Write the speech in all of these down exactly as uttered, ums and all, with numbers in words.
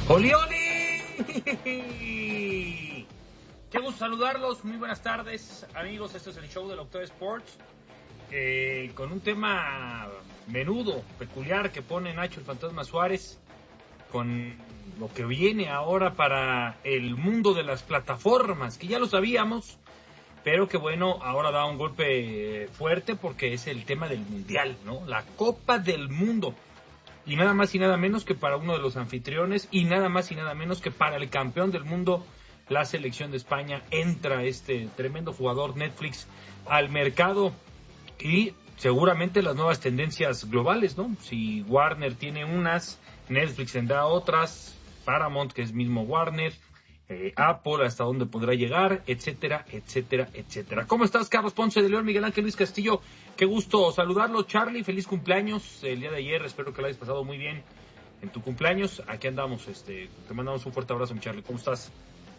¡Oli, oli! Qué gusto saludarlos, muy buenas tardes, amigos. Este es el show del Octavo Sports, eh, con un tema menudo, peculiar, que pone Nacho el Fantasma Suárez, con lo que viene ahora para el mundo de las plataformas, que ya lo sabíamos, pero que bueno, ahora da un golpe fuerte porque es el tema del Mundial, ¿no? La Copa del Mundo. Y nada más y nada menos que para uno de los anfitriones, y nada más y nada menos que para el campeón del mundo, la selección de España. Entra este tremendo jugador Netflix al mercado y seguramente las nuevas tendencias globales, ¿no? Si Warner tiene unas, Netflix tendrá otras, Paramount, que es mismo Warner, eh, Apple, hasta dónde podrá llegar, etcétera, etcétera, etcétera. ¿Cómo estás, Carlos Ponce de León, Miguel Ángel Luis Castillo? Qué gusto saludarlo. Charlie, feliz cumpleaños el día de ayer, espero que lo hayas pasado muy bien en tu cumpleaños. Aquí andamos, este, te mandamos un fuerte abrazo, mi Charlie. ¿Cómo estás?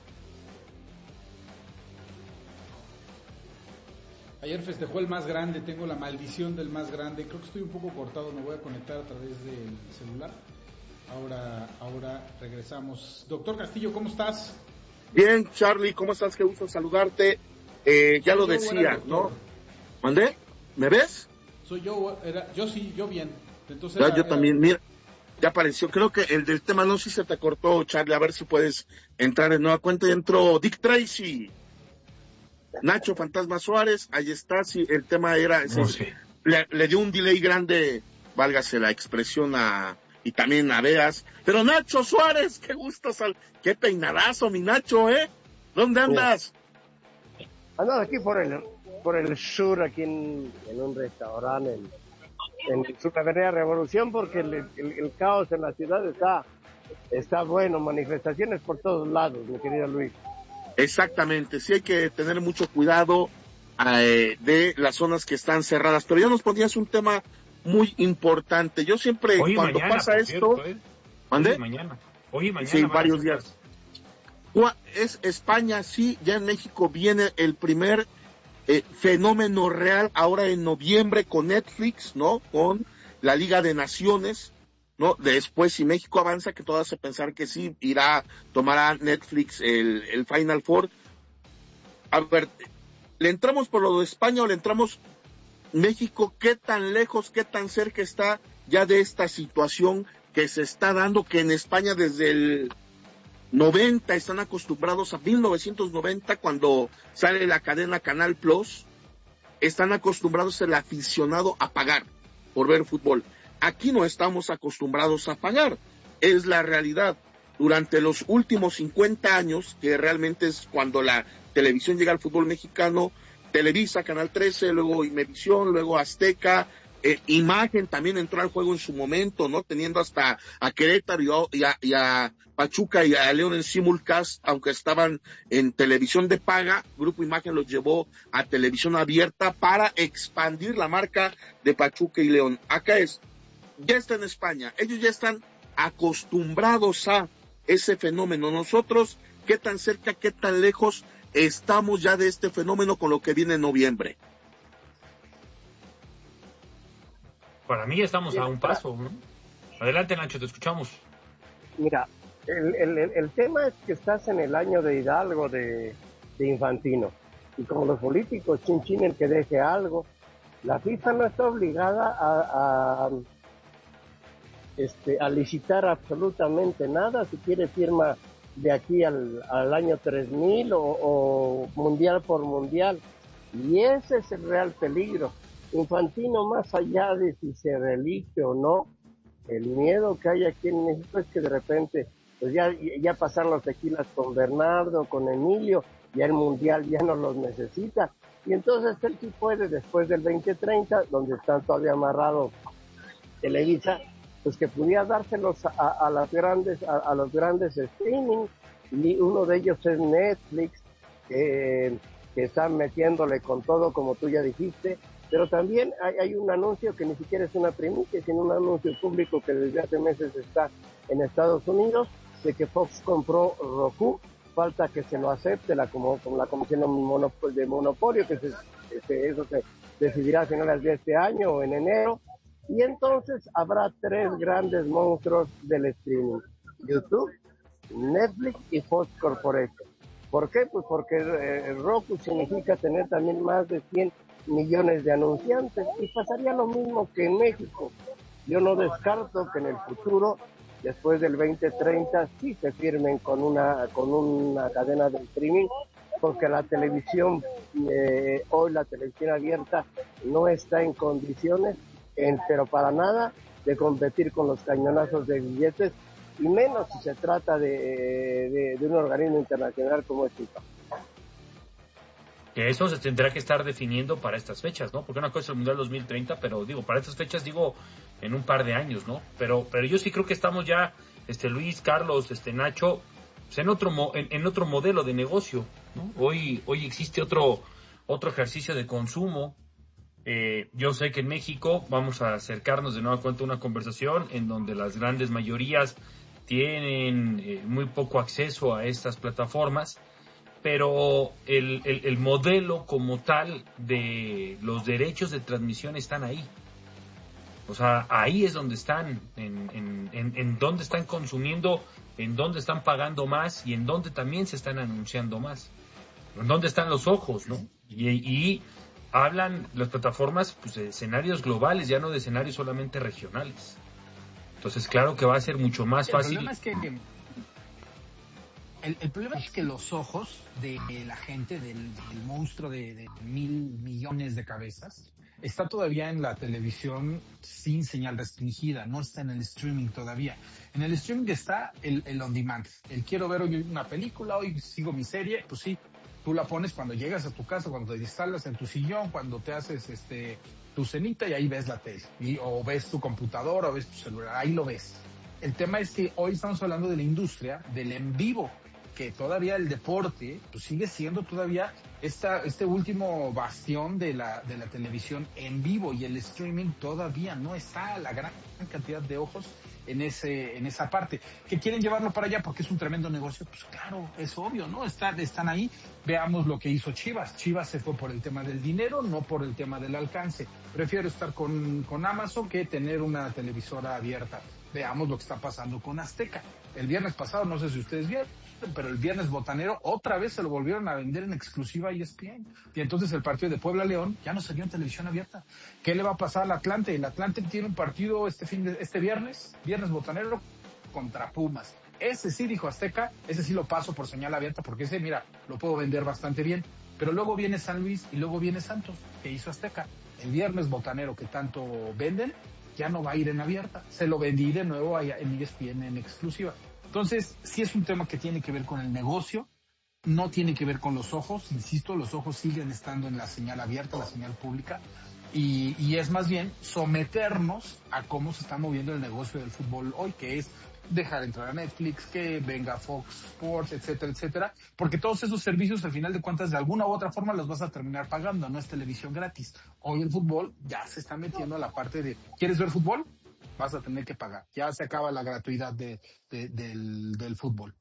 Ayer festejó el más grande, tengo la maldición del más grande, creo que estoy un poco cortado, me voy a conectar a través del celular. Ahora, ahora regresamos. Doctor Castillo, ¿cómo estás? Bien, Charlie, ¿cómo estás? Qué gusto saludarte. Eh, ya Soy lo yo, decía, ¿no? ¿Mandé? ¿Me ves? Soy yo, era, yo sí, yo bien. Entonces ya, era, yo era... también, mira, ya apareció. Creo que el del tema no sé si se te cortó, Charlie, a ver si puedes entrar en nueva cuenta. Y entró Dick Tracy, Nacho Fantasma Suárez, ahí está. Sí, el tema era, No sí, sé. le, le dio un delay grande, válgase la expresión, a y también a Veas. Pero Nacho Suárez, qué gusto, sal, qué peinadazo, mi Nacho, ¿eh? ¿Dónde andas? Ando aquí por el por el sur, aquí en, en un restaurante en, en su Avenida Revolución, porque el, el, el caos en la ciudad está está bueno, manifestaciones por todos lados, mi querido Luis. Exactamente, sí hay que tener mucho cuidado eh, de las zonas que están cerradas, pero ya nos ponías un tema muy importante. Yo siempre, Hoy cuando mañana, pasa esto, cierto, ¿eh? ¿mandé? Hoy mañana, hoy mañana. Sí, varios días. Es España, sí, ya en México viene el primer eh, fenómeno real ahora en noviembre con Netflix, ¿no? Con la Liga de Naciones, ¿no? Después, si México avanza, que todo hace pensar que sí, irá, tomará Netflix el, el Final Four. A ver, ¿le entramos por lo de España o le entramos México? ¿Qué tan lejos, qué tan cerca está ya de esta situación que se está dando, que en España desde el noventa están acostumbrados, a mil novecientos noventa, cuando sale la cadena Canal Plus, están acostumbrados el aficionado a pagar por ver fútbol? Aquí no estamos acostumbrados a pagar, es la realidad. Durante los últimos cincuenta años, que realmente es cuando la televisión llega al fútbol mexicano, Televisa, Canal trece, luego Imevisión, luego Azteca, eh, Imagen también entró al juego en su momento, ¿no? Teniendo hasta a Querétaro y a, y a Pachuca y a León en simulcast, aunque estaban en televisión de paga. Grupo Imagen los llevó a televisión abierta para expandir la marca de Pachuca y León. Acá es, ya está en España, ellos ya están acostumbrados a ese fenómeno. Nosotros, ¿qué tan cerca, qué tan lejos estamos ya de este fenómeno con lo que viene en noviembre? Para mí estamos a un paso, ¿no? Adelante, Nacho, te escuchamos. Mira, el, el, el tema es que estás en el año de Hidalgo, de, de Infantino, y como los políticos, chin chin el que deje algo, la FIFA no está obligada a, a, este, a licitar absolutamente nada. Si quiere firma de aquí al, al año tres mil o, o mundial por mundial, y ese es el real peligro. Infantino, más allá de si se reelige o no, el miedo que hay aquí en México es que de repente pues ya, ya pasaron los tequilas con Bernardo, con Emilio, ya el mundial ya no los necesita, y entonces él sí puede, después del veinte treinta, donde están todavía amarrados Televisa, pues que pudiera dárselos a, a las grandes, a, a los grandes streaming, y uno de ellos es Netflix, eh, que están metiéndole con todo, como tú ya dijiste. Pero también hay, hay un anuncio que ni siquiera es una primicia, sino un anuncio público que desde hace meses está en Estados Unidos, de que Fox compró Roku. Falta que se lo acepte la como, como la Comisión de Monopolio, que, se, que eso se decidirá a finales de este año o en enero. Y entonces habrá tres grandes monstruos del streaming: YouTube, Netflix y Fox Corporation. ¿Por qué? Pues porque eh, Roku significa tener también más de cien millones de anunciantes y pasaría lo mismo que en México. Yo no descarto que en el futuro, después del veinte treinta, sí se firmen con una con una cadena de streaming, porque la televisión, eh, hoy la televisión abierta no está en condiciones, en, pero para nada, de competir con los cañonazos de billetes, y menos si se trata de, de, de un organismo internacional como es FIFA. Que eso se tendrá que estar definiendo para estas fechas, ¿no? Porque una cosa es el Mundial dos mil treinta, pero digo, para estas fechas digo en un par de años, ¿no? Pero pero yo sí creo que estamos ya, este Luis, Carlos, este Nacho, pues en otro mo- en, en otro modelo de negocio, ¿no? Hoy hoy existe otro otro ejercicio de consumo. Eh, yo sé que en México vamos a acercarnos de nuevo cuenta a una conversación en donde las grandes mayorías tienen eh, muy poco acceso a estas plataformas, pero el, el, el modelo como tal de los derechos de transmisión están ahí. O sea, ahí es donde están, en, en, en, en donde están consumiendo, en donde están pagando más y en donde también se están anunciando más. En donde están los ojos, ¿no? Y, y hablan las plataformas pues, de escenarios globales, ya no de escenarios solamente regionales. Entonces, claro que va a ser mucho más el fácil. Problema es que, el, el problema es que los ojos de la gente, del, del monstruo de, de mil millones de cabezas, está todavía en la televisión sin señal restringida, no está en el streaming todavía. En el streaming está el, el on demand. El quiero ver hoy una película, hoy sigo mi serie, pues sí, tú la pones cuando llegas a tu casa, cuando te instalas en tu sillón, cuando te haces este tu cenita y ahí ves la tele. Y, o ves tu computadora, o ves tu celular, ahí lo ves. El tema es que hoy estamos hablando de la industria, del en vivo, que todavía el deporte pues sigue siendo todavía esta, este último bastión de la, de la televisión en vivo, y el streaming todavía no está a la gran cantidad de ojos en ese, en esa parte. ¿Que quieren llevarlo para allá porque es un tremendo negocio? Pues claro, es obvio, ¿no? Están, están ahí. Veamos lo que hizo Chivas. Chivas se fue por el tema del dinero, no por el tema del alcance. Prefiero estar con, con Amazon que tener una televisora abierta. Veamos lo que está pasando con Azteca. El viernes pasado, no sé si ustedes vieron, pero el viernes botanero otra vez se lo volvieron a vender en exclusiva a E S P N. Y entonces el partido de Puebla-León ya no salió en televisión abierta. ¿Qué le va a pasar al Atlante? El Atlante tiene un partido este fin de, este viernes, viernes botanero contra Pumas. Ese sí, dijo Azteca, ese sí lo paso por señal abierta porque ese, mira, lo puedo vender bastante bien. Pero luego viene San Luis y luego viene Santos, que hizo Azteca. El viernes botanero que tanto venden, ya no va a ir en abierta. Se lo vendí de nuevo en E S P N en exclusiva. Entonces, sí es un tema que tiene que ver con el negocio, no tiene que ver con los ojos. Insisto, los ojos siguen estando en la señal abierta, la señal pública, y, y es más bien someternos a cómo se está moviendo el negocio del fútbol hoy, que es dejar entrar a Netflix, que venga Fox Sports, etcétera, etcétera, porque todos esos servicios, al final de cuentas, de alguna u otra forma los vas a terminar pagando, no es televisión gratis. Hoy el fútbol ya se está metiendo a la parte de, ¿quieres ver fútbol? Vas a tener que pagar. Ya se acaba la gratuidad de, de, del, del fútbol.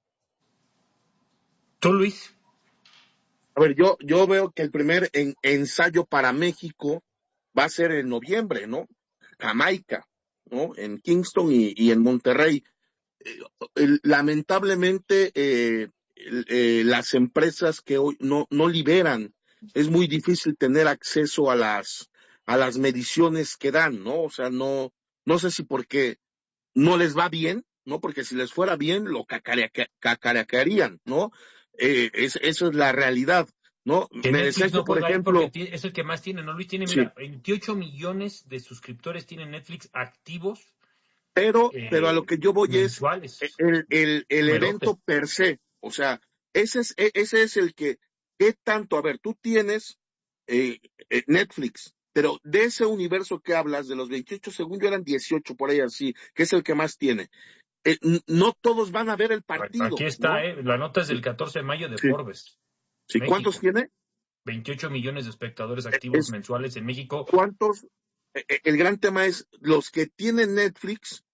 ¿Tú, Luis? A ver, yo, yo veo que el primer en, ensayo para México va a ser en noviembre, ¿no? Jamaica, ¿no? En Kingston y, y en Monterrey. Eh, el, lamentablemente, eh, el, eh, las empresas que hoy no, no liberan, es muy difícil tener acceso a las, a las mediciones que dan, ¿no? O sea, no, no sé si porque no les va bien, ¿no? Porque si les fuera bien, lo cacarearían, ¿no? Eh, es, eso es la realidad, ¿no? Que Me Netflix decías que, no por juega ahí ejemplo, porque es el que más tiene, ¿no, Luis? Tiene, sí, mira, veintiocho millones de suscriptores tiene Netflix activos pero, pero a lo eh, que yo voy es mensuales. el, el, el Numerotes. evento per se, o sea, ese es, ese es el que, ¿qué tanto? A ver, tú tienes eh, eh, Netflix, pero de ese universo que hablas, de los veintiocho, según yo eran dieciocho por ahí así, que es el que más tiene. Eh, no todos van a ver el partido, Aquí está, ¿no? eh, la nota es del catorce de mayo de Sí. Forbes. Sí, ¿cuántos México. tiene? veintiocho millones de espectadores activos Es, mensuales en México. ¿cuántos? Eh, el gran tema es los que tienen Netflix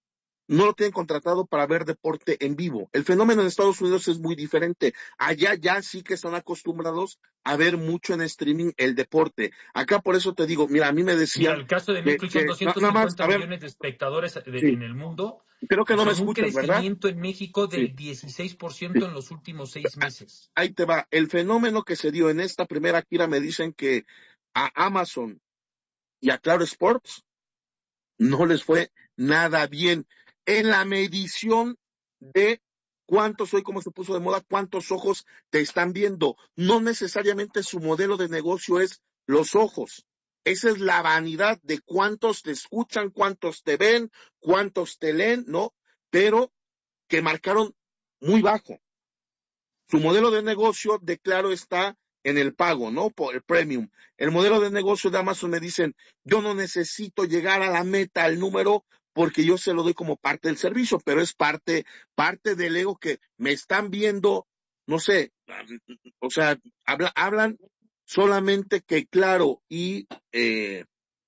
no lo tienen contratado para ver deporte en vivo. El fenómeno en Estados Unidos es muy diferente. Allá ya sí que están acostumbrados a ver mucho en streaming el deporte. Acá por eso te digo, mira, a mí me decían... Mira, el caso de que, Netflix que, son doscientos cincuenta más, ver, millones de espectadores de, sí. en el mundo. Creo que no me son escuchas, un crecimiento ¿verdad? En México del sí. dieciséis por ciento sí. en los últimos seis meses. Ahí te va. El fenómeno que se dio en esta primera gira, me dicen que a Amazon y a Claro Sports no les fue nada bien en la medición de cuántos, hoy como se puso de moda, cuántos ojos te están viendo. No necesariamente su modelo de negocio es los ojos. Esa es la vanidad de cuántos te escuchan, cuántos te ven, cuántos te leen, ¿no? Pero que marcaron muy bajo. Su modelo de negocio, de Claro, está en el pago, ¿no? Por el premium. El modelo de negocio de Amazon me dicen, yo no necesito llegar a la meta, al número, porque yo se lo doy como parte del servicio, pero es parte, parte del ego que me están viendo, no sé, o sea, habla, hablan solamente que Claro y, eh,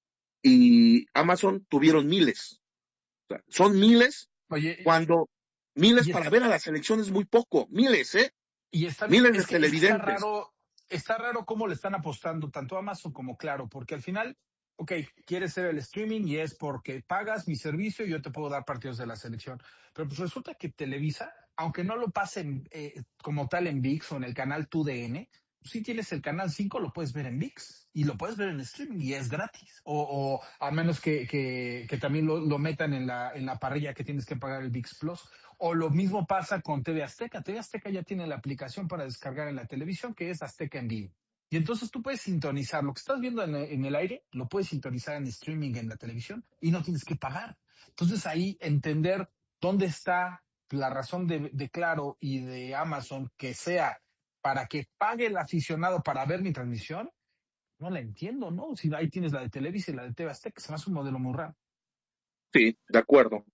y Amazon tuvieron miles. O sea, son miles. Oye, cuando miles para está, ver a la selección es muy poco, miles, ¿eh? Y está, miles es de que televidentes. Está raro, está raro cómo le están apostando tanto Amazon como Claro, porque al final, ok, quieres ser el streaming y es porque pagas mi servicio y yo te puedo dar partidos de la selección. Pero pues resulta que Televisa, aunque no lo pasen eh, como tal en V I X o en el canal T U D N, si tienes el canal cinco lo puedes ver en V I X y lo puedes ver en streaming y es gratis. O, o a menos que, que, que también lo, lo metan en la, en la parrilla que tienes que pagar el V I X Plus. O lo mismo pasa con T V Azteca. T V Azteca ya tiene la aplicación para descargar en la televisión que es Azteca en vivo. Y entonces tú puedes sintonizar lo que estás viendo en, en el aire, lo puedes sintonizar en streaming en la televisión y no tienes que pagar. Entonces ahí entender dónde está la razón de, de Claro y de Amazon que sea para que pague el aficionado para ver mi transmisión, no la entiendo, ¿no? Si ahí tienes la de Televisa y la de T V Azteca, se me hace un modelo muy raro. Sí, de acuerdo.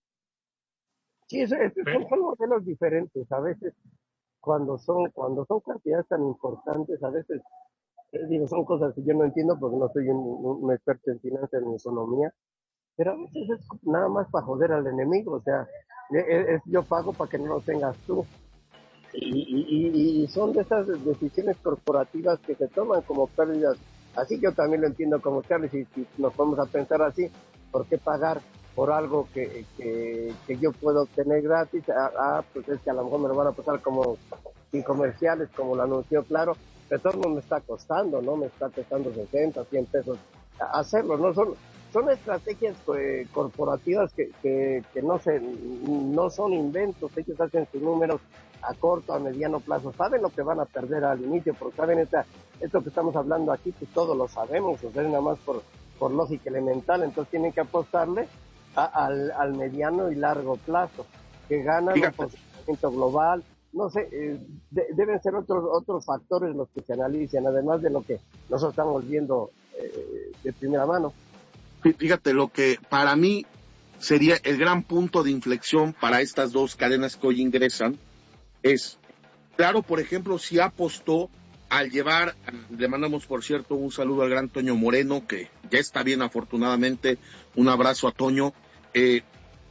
Sí, es, es, son, son modelos diferentes. A veces, cuando son cuando son cantidades tan importantes, a veces, eh, digo, son cosas que yo no entiendo porque no soy un, un experto en finanzas ni economía, pero a veces es nada más para joder al enemigo. O sea, es, es yo pago para que no lo tengas tú. Y, y, y son de esas decisiones corporativas que se toman como pérdidas. Así yo también lo entiendo como Charlie, si, si nos vamos a pensar así, ¿por qué pagar por algo que, que, que yo puedo obtener gratis? Ah, ah, pues es que a lo mejor me lo van a pasar como sin comerciales, como lo anunció Claro. De todos modos me está costando, ¿no? Me está costando sesenta, cien pesos hacerlo, ¿no? Son, son estrategias eh, corporativas que, que, que no, se, no son inventos. Ellos hacen sus números a corto, a mediano plazo, saben lo que van a perder al inicio, porque saben esta, esto que estamos hablando aquí, pues todos lo sabemos, o sea, nada más por, por lógica elemental, entonces tienen que apostarle a, al, al mediano y largo plazo, que ganan un posicionamiento global, no sé, eh, de, deben ser otros otros factores los que se analicen, además de lo que nosotros estamos viendo eh, de primera mano. Fíjate, lo que para mí sería el gran punto de inflexión para estas dos cadenas que hoy ingresan, es, Claro, por ejemplo, si apostó al llevar, le mandamos por cierto un saludo al gran Toño Moreno, que ya está bien afortunadamente, un abrazo a Toño. Eh,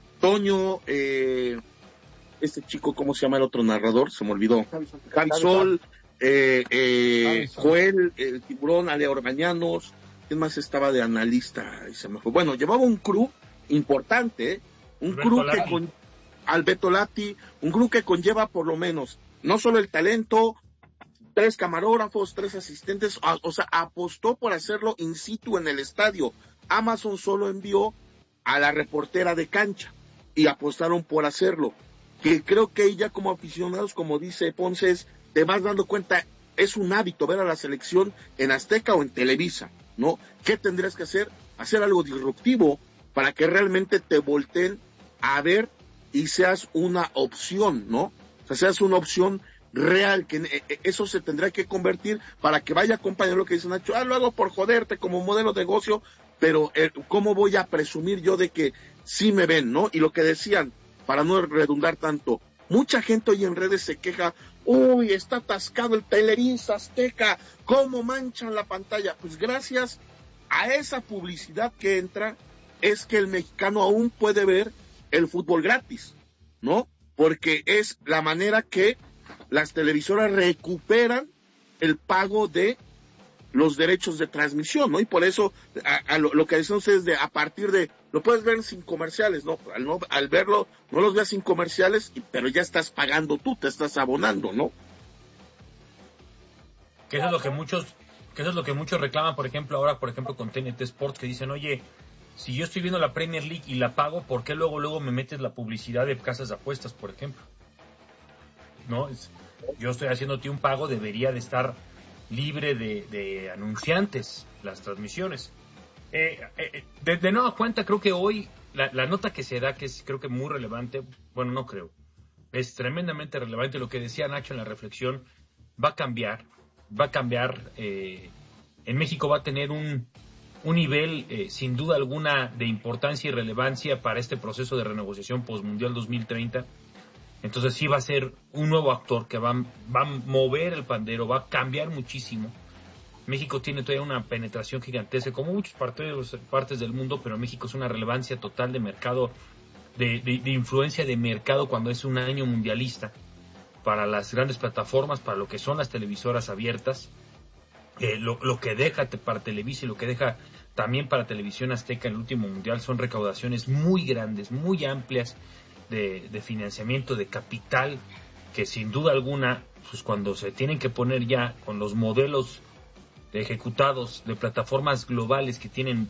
Toño, eh, este chico, ¿cómo se llama el otro narrador? Se me olvidó. Javi Sol, eh, eh, Joel, el Tiburón, Ale Orbañanos, ¿quién más estaba de analista? Y se me fue. Bueno, llevaba un crew importante, ¿eh? un Alberto crew Lati. que con Alberto Lati, un crew que conlleva por lo menos, no solo el talento, tres camarógrafos, tres asistentes, a, o sea, apostó por hacerlo in situ en el estadio. Amazon solo envió a la reportera de cancha y apostaron por hacerlo. Que creo que ya como aficionados, como dice Ponce, te vas dando cuenta, es un hábito ver a la selección en Azteca o en Televisa, ¿no? ¿Qué tendrías que hacer? Hacer algo disruptivo para que realmente te volteen a ver y seas una opción, ¿no? O sea, seas una opción real, que eso se tendrá que convertir para que vaya acompañado lo que dice Nacho, ah, lo hago por joderte como modelo de negocio, pero eh, ¿cómo voy a presumir yo de que sí me ven, ¿no? Y lo que decían, para no redundar tanto, mucha gente hoy en redes se queja, uy, está atascado el Televisa Azteca, ¿cómo manchan la pantalla? Pues gracias a esa publicidad que entra, es que el mexicano aún puede ver el fútbol gratis, ¿no? Porque es la manera que las televisoras recuperan el pago de los derechos de transmisión, ¿no? Y por eso, a, a lo, lo que dicen ustedes de a partir de, lo puedes ver sin comerciales, ¿no? Al, no, al verlo, no los veas sin comerciales, pero ya estás pagando tú, te estás abonando, ¿no? Que eso es lo que muchos, que eso es lo que muchos reclaman, por ejemplo, ahora, por ejemplo, con T N T Sports, que dicen, oye, si yo estoy viendo la Premier League y la pago, ¿por qué luego, luego me metes la publicidad de casas de apuestas, por ejemplo? ¿No? Es, yo estoy haciéndote un pago, debería de estar libre de, de anunciantes las transmisiones. Eh, eh, de, de nueva cuenta, creo que hoy la, la nota que se da, que es creo que muy relevante, bueno, no creo, es tremendamente relevante, lo que decía Nacho en la reflexión, va a cambiar, va a cambiar, eh, en México va a tener un, un nivel eh, sin duda alguna de importancia y relevancia para este proceso de renegociación postmundial dos mil treinta. Entonces sí va a ser un nuevo actor que va, va a mover el pandero, va a cambiar muchísimo. México tiene todavía una penetración gigantesca, como muchas partes, partes del mundo, pero México es una relevancia total de mercado, de, de, de influencia de mercado cuando es un año mundialista para las grandes plataformas, para lo que son las televisoras abiertas, eh, lo, lo que deja para Televisa y lo que deja también para Televisión Azteca en el último mundial son recaudaciones muy grandes, muy amplias, De, de financiamiento, de capital, que sin duda alguna, pues cuando se tienen que poner ya con los modelos ejecutados de plataformas globales que tienen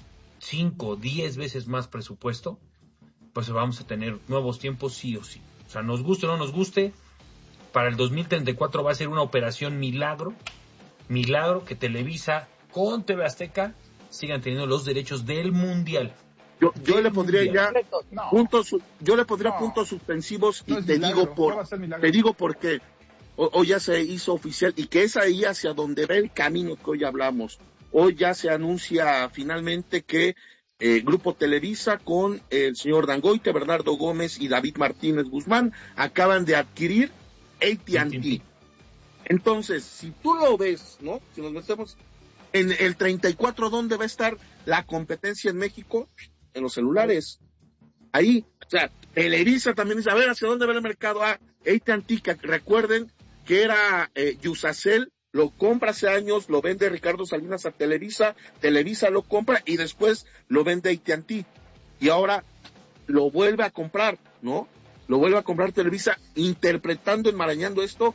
cinco o diez veces más presupuesto, pues vamos a tener nuevos tiempos sí o sí. O sea, nos guste o no nos guste, para el dos mil treinta y cuatro va a ser una operación milagro, milagro que Televisa con T V Azteca sigan teniendo los derechos del Mundial. Yo, yo le pondría ya no. puntos, yo le pondría No. puntos suspensivos y No es te milagro, digo por, ¿qué va a ser milagro? te digo por qué. Hoy ya se hizo oficial y que es ahí hacia donde va el camino que hoy hablamos. Hoy ya se anuncia finalmente que eh, Grupo Televisa con el señor Dangoite, Bernardo Gómez y David Martínez Guzmán acaban de adquirir A T and T. Entonces, si tú lo ves, ¿no? Si nos metemos en el treinta y cuatro, ¿dónde va a estar la competencia en México? En los celulares. Ahí, o sea, Televisa también dice, a ver, ¿hacia dónde va el mercado? Ah, A T and T, que recuerden que era eh, Yusacel, lo compra hace años, lo vende Ricardo Salinas a Televisa, Televisa lo compra y después lo vende A T and T. Y ahora lo vuelve a comprar, ¿no? Lo vuelve a comprar Televisa, interpretando, enmarañando esto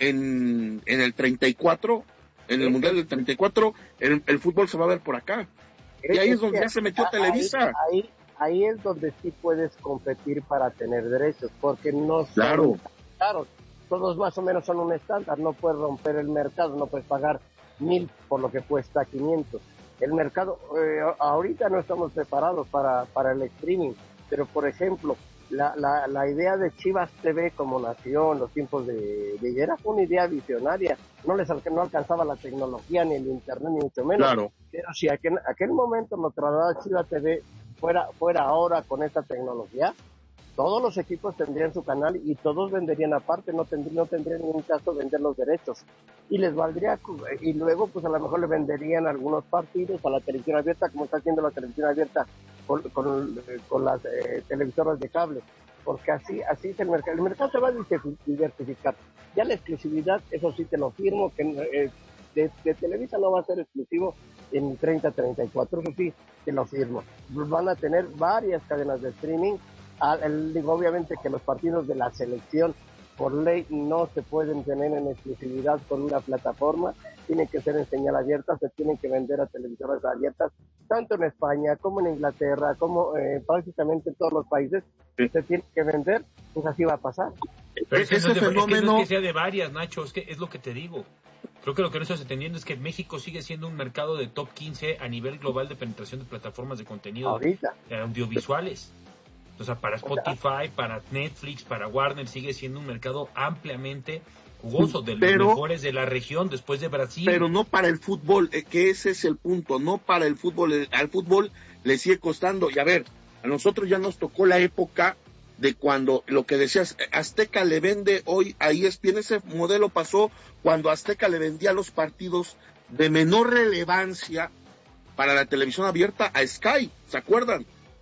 en, en el treinta y cuatro, en el Mundial del treinta y cuatro, el, el fútbol se va a ver por acá. Y ahí es donde ya se metió Televisa. Ahí, ahí, ahí es donde sí puedes competir para tener derechos, porque no son Claro. caros. Todos más o menos son un estándar, no puedes romper el mercado, no puedes pagar mil por lo que cuesta quinientos. El mercado, eh, ahorita no estamos preparados para, para el streaming, pero por ejemplo, la, la, la idea de Chivas T V como nació en los tiempos de, de Higuera fue una idea visionaria, no les no alcanzaba la tecnología ni el internet ni mucho menos. Claro. Pero si aquel, aquel momento nos trasladaba Chivas T V fuera, fuera ahora con esta tecnología, todos los equipos tendrían su canal y todos venderían aparte, no tendrían, no tendrían ningún caso vender los derechos. Y les valdría, y luego pues a lo mejor le venderían algunos partidos a la televisión abierta, como está haciendo la televisión abierta con, con, con las eh, televisoras de cable. Porque así, así es el mercado. El mercado se va a diversificar. Ya la exclusividad, eso sí te lo firmo, que eh, de, de Televisa no va a ser exclusivo en treinta treinta y cuatro, eso sí te lo firmo. Van a tener varias cadenas de streaming. Digo, obviamente que los partidos de la selección por ley no se pueden tener en exclusividad con una plataforma, tienen que ser en señal abierta, se tienen que vender a televisoras abiertas, tanto en España como en Inglaterra, como eh, prácticamente en todos los países, sí. Se tiene que vender, pues así va a pasar. Pero es que, Ese no es de, fenómeno... es que no es que sea de varias, Nacho, es que es lo que te digo. Creo que lo que no estás entendiendo es que México sigue siendo un mercado de top quince a nivel global de penetración de plataformas de contenido ahorita. audiovisuales. O sea, para Spotify, para Netflix, para Warner, sigue siendo un mercado ampliamente jugoso, de los pero, mejores de la región, después de Brasil. Pero no para el fútbol, eh, que ese es el punto, no para el fútbol. Eh, al fútbol le sigue costando. Y a ver, a nosotros ya nos tocó la época de cuando, lo que decías, Azteca le vende hoy a E S P N, ese modelo pasó cuando Azteca le vendía los partidos de menor relevancia para la televisión abierta a Sky, ¿se acuerdan?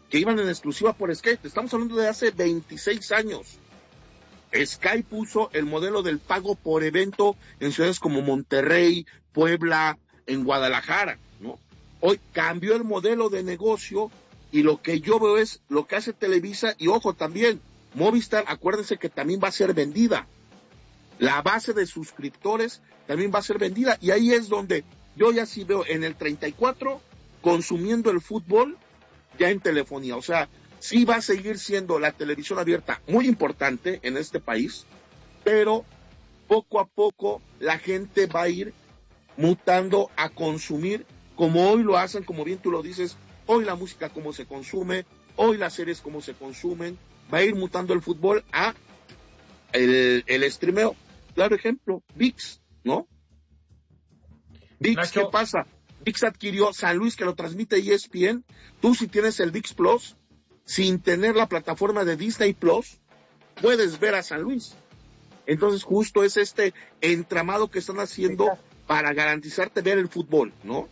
que iban en exclusiva por Sky. Estamos hablando de hace veintiséis años. Sky puso el modelo del pago por evento en ciudades como Monterrey, Puebla, en Guadalajara, ¿no? Hoy cambió el modelo de negocio y lo que yo veo es lo que hace Televisa y ojo también, Movistar, acuérdense que también va a ser vendida. La base de suscriptores también va a ser vendida y ahí es donde yo ya sí veo en el treinta y cuatro consumiendo el fútbol ya en telefonía. O sea, sí va a seguir siendo la televisión abierta muy importante en este país, pero poco a poco la gente va a ir mutando a consumir como hoy lo hacen, como bien tú lo dices, hoy la música como se consume, hoy las series como se consumen, va a ir mutando el fútbol a el, el streameo. Claro ejemplo, ViX, ¿no? ViX, Nacho. ¿Qué pasa? ViX adquirió San Luis, que lo transmite E S P N. Tú si tienes el ViX Plus, sin tener la plataforma de Disney Plus, puedes ver a San Luis. Entonces justo es este entramado que están haciendo para garantizarte ver el fútbol, ¿no?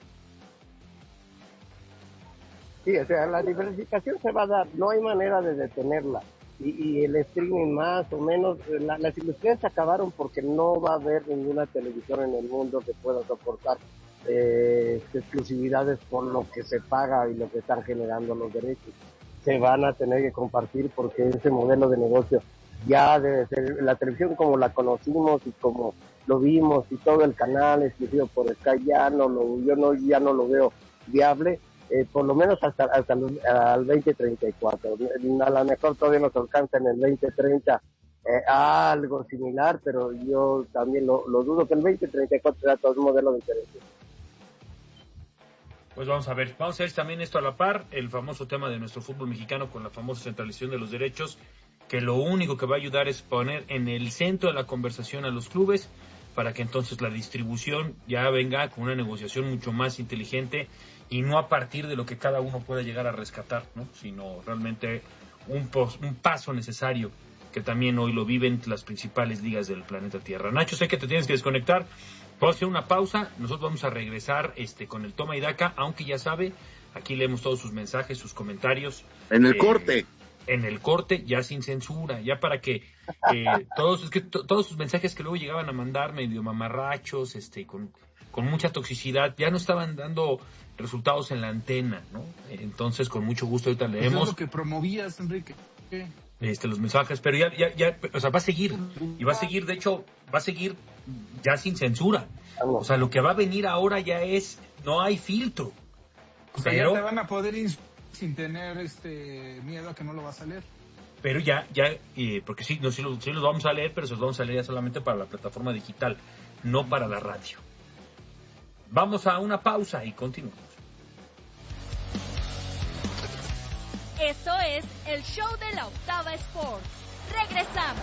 Sí, o sea, la diversificación se va a dar, no hay manera de detenerla. Y, y el streaming más o menos, la, las ilusiones se acabaron porque no va a haber ninguna televisión en el mundo que pueda soportar eh, exclusividades por lo que se paga y lo que están generando los derechos. Se van a tener que compartir porque ese modelo de negocio ya debe ser, la televisión como la conocimos y como lo vimos y todo el canal exclusivo por Sky ya no lo, yo no, ya no lo veo viable. Eh, por lo menos hasta hasta el, al veinte treinta y cuatro. A lo mejor todavía nos alcanza en el veinte treinta eh, algo similar, pero yo también lo, lo dudo que el veinte treinta y cuatro sea todo un modelo diferente. Pues vamos a ver, vamos a ver también esto a la par, el famoso tema de nuestro fútbol mexicano con la famosa centralización de los derechos, que lo único que va a ayudar es poner en el centro de la conversación a los clubes, para que entonces la distribución ya venga con una negociación mucho más inteligente y no a partir de lo que cada uno pueda llegar a rescatar, ¿no? Sino realmente un, pos, un paso necesario que también hoy lo viven las principales ligas del planeta Tierra. Nacho, sé que te tienes que desconectar, vamos a hacer una pausa, nosotros vamos a regresar este con el toma y daca, aunque ya sabe, aquí leemos todos sus mensajes, sus comentarios. En el eh, corte. En el corte, ya sin censura, ya para que eh, todos es que to, todos sus mensajes que luego llegaban a mandar medio mamarrachos, este, con, con mucha toxicidad, ya no estaban dando resultados en la antena, ¿no? Entonces, con mucho gusto ahorita leemos. Eso es lo que promovías, Enrique. ¿Qué? Este, los mensajes, pero ya, ya, ya, o sea, va a seguir, y va a seguir, de hecho, va a seguir ya sin censura. O sea, lo que va a venir ahora ya es, no hay filtro. O sea, pero, ya te van a poder ins- sin tener este miedo a que no lo vas a leer. Pero ya, ya, eh, porque sí, no, sí, los, sí los vamos a leer, pero se los vamos a leer ya solamente para la plataforma digital, no para la radio. Vamos a una pausa y continuamos. Esto es el show de la Octava Sports. Regresamos.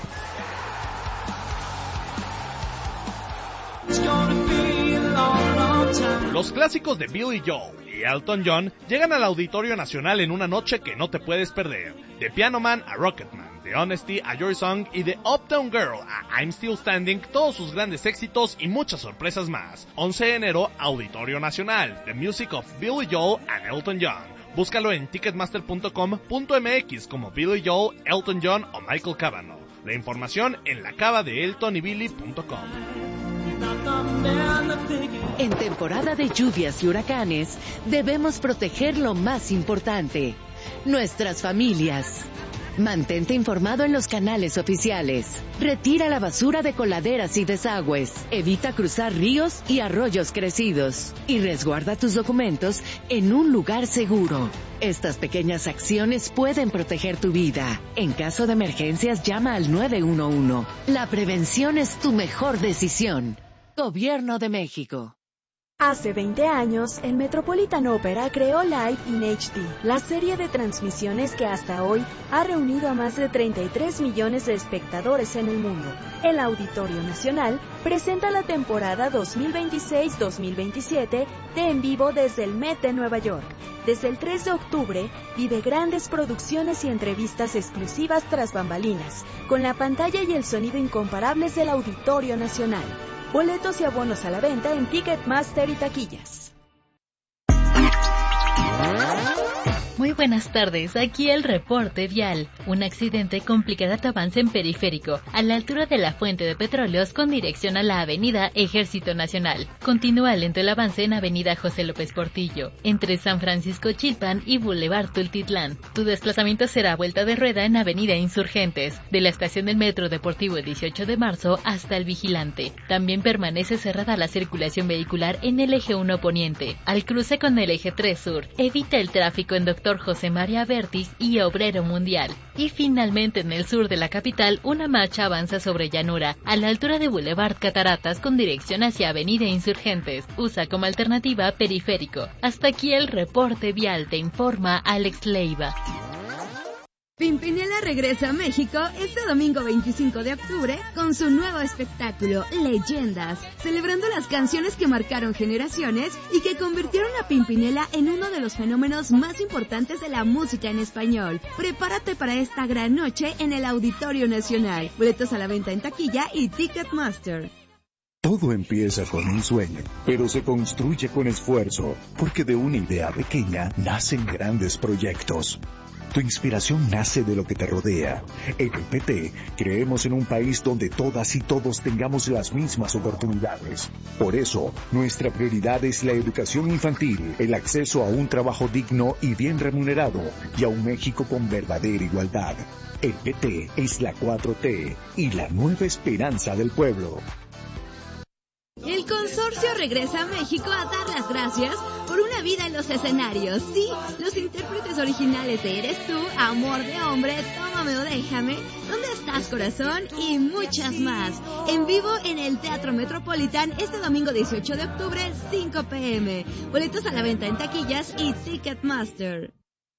Los clásicos de Billy Joel y Elton John llegan al Auditorio Nacional en una noche que no te puedes perder. De Piano Man a Rocketman, de Honesty a Your Song y de Uptown Girl a I'm Still Standing, todos sus grandes éxitos y muchas sorpresas más. once de enero, Auditorio Nacional, The Music of Billy Joel and Elton John. Búscalo en ticketmaster punto com punto m x como Billy Joel, Elton John o Michael Cavanaugh. La información en la cava de elton y billy punto com. En temporada de lluvias y huracanes, debemos proteger lo más importante, nuestras familias. Mantente informado en los canales oficiales. Retira la basura de coladeras y desagües. Evita cruzar ríos y arroyos crecidos. Y resguarda tus documentos en un lugar seguro. Estas pequeñas acciones pueden proteger tu vida. En caso de emergencias, llama al nueve uno uno. La prevención es tu mejor decisión. Gobierno de México. Hace veinte años, el Metropolitan Opera creó Live in H D, la serie de transmisiones que hasta hoy ha reunido a más de treinta y tres millones de espectadores en el mundo. El Auditorio Nacional presenta la temporada dos mil veintiséis dos mil veintisiete de En Vivo desde el Met de Nueva York. Desde el tres de octubre, vive grandes producciones y entrevistas exclusivas tras bambalinas, con la pantalla y el sonido incomparables del Auditorio Nacional. Boletos y abonos a la venta en Ticketmaster y taquillas. Muy buenas tardes, aquí el reporte vial. Un accidente complicará tu avance en periférico, a la altura de la fuente de petróleos con dirección a la avenida Ejército Nacional. Continúa lento el avance en avenida José López Portillo, entre San Francisco Chilpan y Boulevard Tultitlán. Tu desplazamiento será vuelta de rueda en avenida Insurgentes, de la estación del Metro Deportivo dieciocho de marzo hasta el Vigilante. También permanece cerrada la circulación vehicular en el eje uno Poniente, al cruce con el eje tres Sur. Evita el tráfico en Doctor José María Vértiz y Obrero Mundial. Y finalmente en el sur de la capital, una marcha avanza sobre llanura, a la altura de Boulevard Cataratas con dirección hacia Avenida Insurgentes. Usa como alternativa periférico. Hasta aquí el reporte vial, te informa Alex Leiva. Pimpinela regresa a México este domingo veinticinco de octubre con su nuevo espectáculo, Leyendas, celebrando las canciones que marcaron generaciones y que convirtieron a Pimpinela en uno de los fenómenos más importantes de la música en español. Prepárate para esta gran noche en el Auditorio Nacional. Boletos a la venta en taquilla y Ticketmaster. Todo empieza con un sueño, pero se construye con esfuerzo, porque de una idea pequeña nacen grandes proyectos. Tu inspiración nace de lo que te rodea. En el P T creemos en un país donde todas y todos tengamos las mismas oportunidades. Por eso, nuestra prioridad es la educación infantil, el acceso a un trabajo digno y bien remunerado, y a un México con verdadera igualdad. El P T es la cuatro T y la nueva esperanza del pueblo. El consorcio regresa a México a dar las gracias por una vida en los escenarios. Sí, los intérpretes originales de Eres Tú, Amor de Hombre, Tómame o Déjame, ¿Dónde estás, corazón? Y muchas más. En vivo en el Teatro Metropolitan este domingo dieciocho de octubre, cinco p m Boletos a la venta en taquillas y Ticketmaster.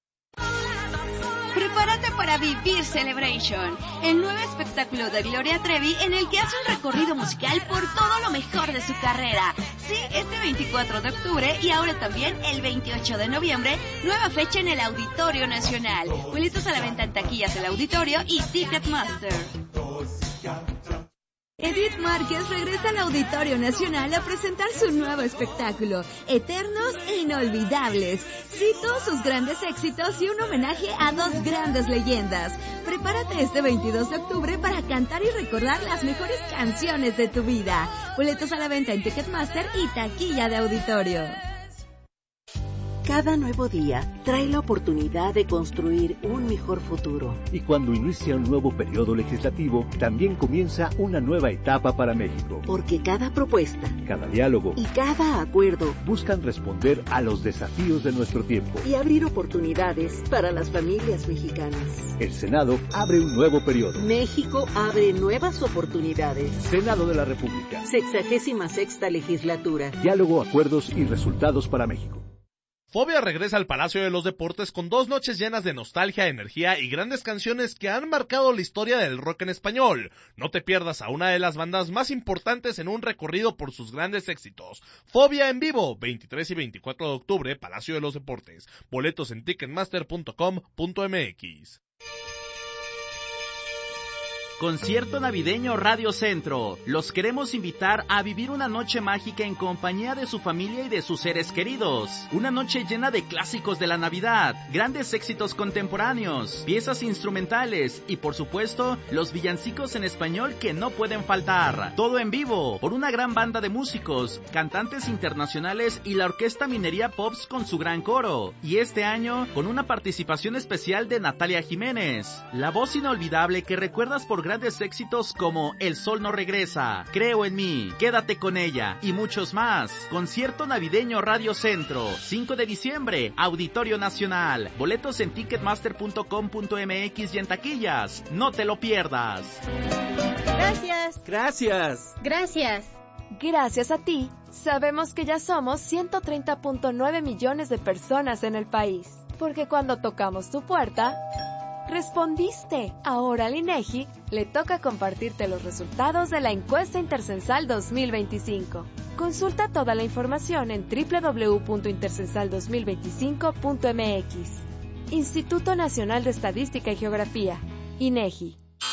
Prepárate para vivir Celebration, el nuevo espectáculo de Gloria Trevi en el que hace un recorrido musical por todo lo mejor de su carrera. Sí, este veinticuatro de octubre y ahora también el veintiocho de noviembre, nueva fecha en el Auditorio Nacional. Boletos a la venta en taquillas del Auditorio y Ticketmaster. Edith Márquez regresa al Auditorio Nacional a presentar su nuevo espectáculo, Eternos e Inolvidables. Sí, todos sus grandes éxitos y un homenaje a dos grandes leyendas. Prepárate este veintidós de octubre para cantar y recordar las mejores canciones de tu vida. Boletos a la venta en Ticketmaster y taquilla de Auditorio. Cada nuevo día trae la oportunidad de construir un mejor futuro. Y cuando inicia un nuevo periodo legislativo, también comienza una nueva etapa para México. Porque cada propuesta, cada diálogo y cada acuerdo buscan responder a los desafíos de nuestro tiempo y abrir oportunidades para las familias mexicanas. El Senado abre un nuevo periodo. México abre nuevas oportunidades. Senado de la República. Sexagésima sexta legislatura. Diálogo, acuerdos y resultados para México. Fobia regresa al Palacio de los Deportes con dos noches llenas de nostalgia, energía y grandes canciones que han marcado la historia del rock en español. No te pierdas a una de las bandas más importantes en un recorrido por sus grandes éxitos. Fobia en vivo, veintitrés y veinticuatro de octubre, Palacio de los Deportes. Boletos en ticketmaster punto com punto m x. Concierto navideño Radio Centro. Los queremos invitar a vivir una noche mágica en compañía de su familia y de sus seres queridos. Una noche llena de clásicos de la Navidad, grandes éxitos contemporáneos, piezas instrumentales y por supuesto, los villancicos en español que no pueden faltar. Todo en vivo, por una gran banda de músicos, cantantes internacionales y la Orquesta Minería Pops con su gran coro. Y este año, con una participación especial de Natalia Jiménez, la voz inolvidable que recuerdas por grandes éxitos como El Sol No Regresa, Creo en Mí, Quédate con Ella y muchos más. Concierto navideño Radio Centro, cinco de diciembre, Auditorio Nacional. Boletos en ticketmaster punto com punto m x y en taquillas. No te lo pierdas. Gracias. Gracias. Gracias. Gracias a ti, sabemos que ya somos ciento treinta punto nueve millones de personas en el país. Porque cuando tocamos tu puerta, respondiste. Ahora al INEGI le toca compartirte los resultados de la encuesta intercensal dos mil veinticinco. Consulta toda la información en doble u doble u doble u punto intercensal dos mil veinticinco punto m x. Instituto Nacional de Estadística y Geografía, INEGI.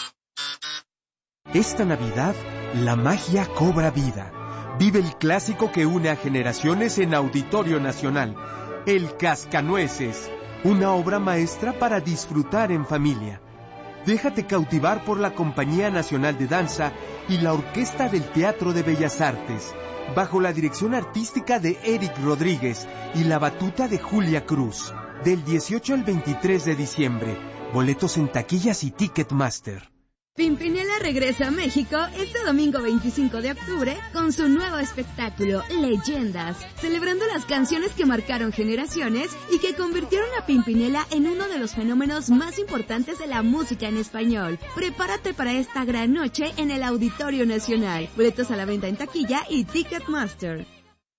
Esta Navidad, la magia cobra vida. Vive el clásico que une a generaciones en Auditorio Nacional, el Cascanueces. una obra maestra para disfrutar en familia. Déjate cautivar por la Compañía Nacional de Danza y la Orquesta del Teatro de Bellas Artes, bajo la dirección artística de Eric Rodríguez y la batuta de Julia Cruz, del dieciocho al veintitrés de diciembre. Boletos en taquillas y Ticketmaster. Pimpinela regresa a México este domingo veinticinco de octubre con su nuevo espectáculo, Leyendas, celebrando las canciones que marcaron generaciones y que convirtieron a Pimpinela en uno de los fenómenos más importantes de la música en español. Prepárate para esta gran noche en el Auditorio Nacional. Boletos a la venta en taquilla y Ticketmaster.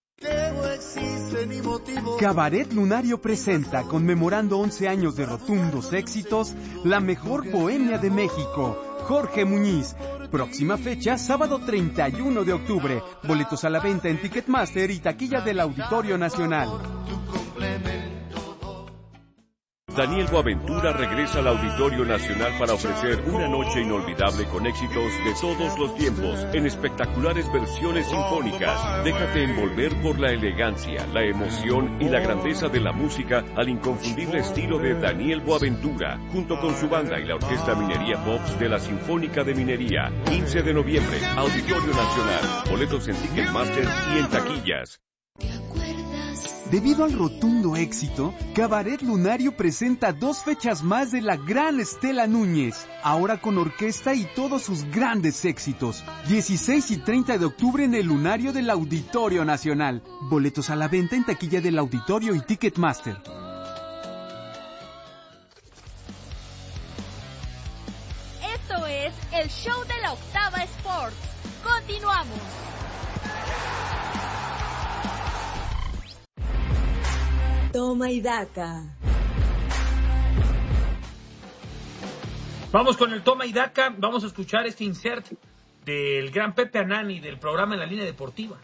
Cabaret Lunario presenta, conmemorando once años de rotundos éxitos, la mejor bohemia de México, Jorge Muñiz. Próxima fecha, sábado treinta y uno de octubre. Boletos a la venta en Ticketmaster y taquilla del Auditorio Nacional. Daniel Boaventura regresa al Auditorio Nacional para ofrecer una noche inolvidable con éxitos de todos los tiempos, en espectaculares versiones sinfónicas. Déjate envolver por la elegancia, la emoción y la grandeza de la música al inconfundible estilo de Daniel Boaventura, junto con su banda y la Orquesta Minería Pops de la Sinfónica de Minería. quince de noviembre, Auditorio Nacional. Boletos en Ticketmaster y en taquillas. Debido al rotundo éxito, Cabaret Lunario presenta dos fechas más de la gran Estela Núñez, ahora con orquesta y todos sus grandes éxitos. dieciséis y treinta de octubre en el Lunario del Auditorio Nacional. Boletos a la venta en taquilla del Auditorio y Ticketmaster. Esto es el show de la Octava Sports. Continuamos. Toma y daca. Vamos con el toma y daca. Vamos a escuchar este insert del gran Pepe Anani del programa En la Línea Deportiva.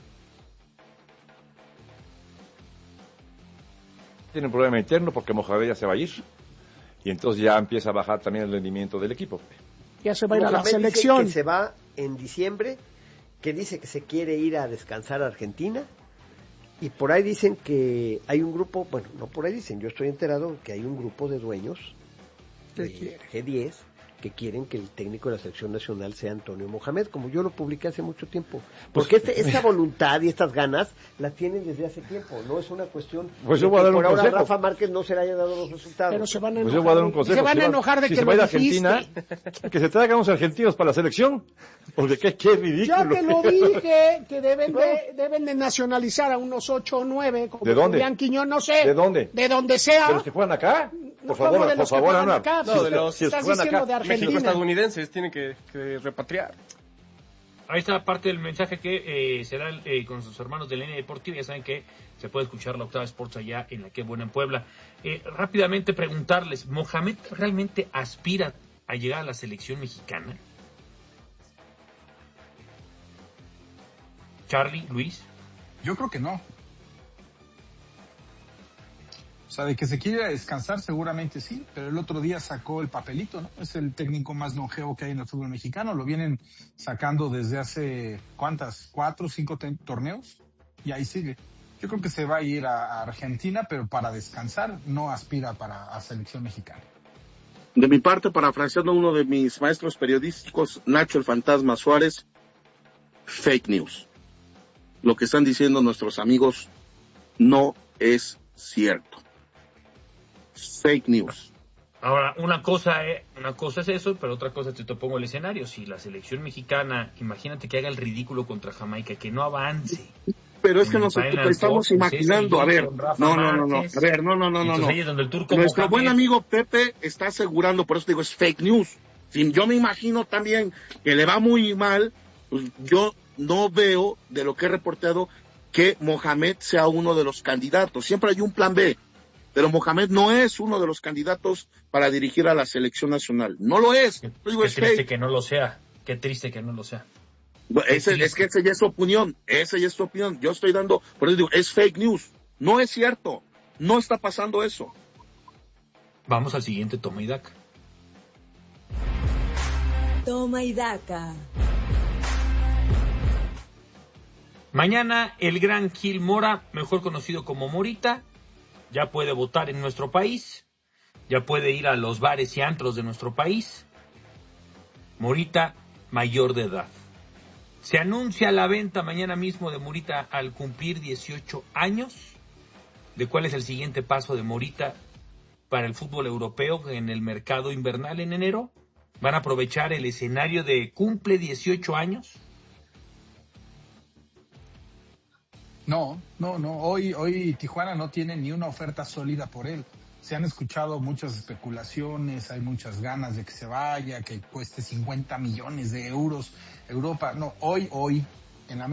Tiene un problema interno porque Mohamed ya se va a ir y entonces ya empieza a bajar también el rendimiento del equipo. Ya se va a ir a la selección. Dice que se va en diciembre, que dice que se quiere ir a descansar a Argentina. Y por ahí dicen que hay un grupo, bueno, no por ahí dicen, yo estoy enterado que hay un grupo de dueños de G diez que quieren que el técnico de la selección nacional sea Antonio Mohamed, como yo lo publiqué hace mucho tiempo. Porque este, esta voluntad y estas ganas las tienen desde hace tiempo, no es una cuestión pues de yo voy a dar que por un ahora consejo. Rafa Márquez no se le haya dado los resultados. Pero se van a pues enojar, yo voy a dar un consejo. se van a enojar de si que se va a ir a lo dijiste. Argentina, que se traigan unos argentinos para la selección, porque qué, qué ridículo. Ya te lo dije, que deben de, deben de nacionalizar a unos ocho o nueve, como ¿De dónde? Julián Quiñón, no sé. ¿De dónde? De donde sea. ¿De los que juegan acá? No, Por favor, de por los que favor, juegan Ana. acá. No, de los si estás juegan diciendo acá, de Argentina. México-estadounidenses tienen que, que repatriar. Ahí está parte del mensaje que eh, será eh, con sus hermanos de la Línea Deportiva. Ya saben que se puede escuchar la Octava Sports allá en la Qué Buena en Puebla. Eh, rápidamente preguntarles, ¿Mohamed realmente aspira a llegar a la selección mexicana? Charlie, Luis. Yo creo que no. O sea, de que se quiere descansar seguramente sí, pero el otro día sacó el papelito, ¿no? Es el técnico más longevo que hay en el fútbol mexicano, lo vienen sacando desde hace, ¿cuántas? ¿Cuatro, cinco te- torneos? Y ahí sigue. Yo creo que se va a ir a, a Argentina, pero para descansar, no aspira para a selección mexicana. De mi parte, parafraseando a uno de mis maestros periodísticos, Nacho el Fantasma Suárez, fake news. Lo que están diciendo nuestros amigos no es cierto. Fake news. Ahora, una cosa, eh, una cosa es eso, pero otra cosa te, te pongo el escenario. Si la selección mexicana, imagínate que haga el ridículo contra Jamaica, que no avance. Pero es que En nosotros Final estamos Four, imaginando, pues, a ver, con Rafa no, no, no, no, Márquez. a ver, no, no, no, no, Entonces no. ahí es donde el turco Nuestro Mohamed- buen amigo Pepe está asegurando, por eso digo, es fake news. Si yo me imagino también que le va muy mal, pues yo no veo de lo que he reportado que Mohamed sea uno de los candidatos. Siempre hay un plan B, pero Mohamed no es uno de los candidatos para dirigir a la selección nacional. No lo es. Yo digo, Qué es triste fake. que no lo sea. Qué triste que no lo sea. Ese, es que esa ya es su opinión, esa ya es su opinión. Yo estoy dando, por eso digo, es fake news. No es cierto, no está pasando eso. Vamos al siguiente toma y daca. Toma y daca. Mañana el gran Gil Mora, mejor conocido como Morita, ya puede votar en nuestro país. ya puede ir a los bares y antros de nuestro país. Morita, mayor de edad. Se anuncia la venta mañana mismo de Morita al cumplir dieciocho años. ¿De cuál es el siguiente paso de Morita para el fútbol europeo en el mercado invernal en enero? ¿Van a aprovechar el escenario de cumple dieciocho años? No, no, no. Hoy, hoy Tijuana no tiene ni una oferta sólida por él. Se han escuchado muchas especulaciones, hay muchas ganas de que se vaya, que cueste cincuenta millones de euros Europa. No, hoy, hoy, en la